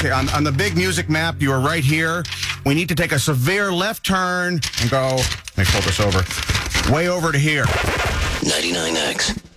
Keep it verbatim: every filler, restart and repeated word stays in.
Okay, on, on the big music map, you are right here. We need to take a severe left turn and go, let me pull this over, way over to here. ninety-nine X.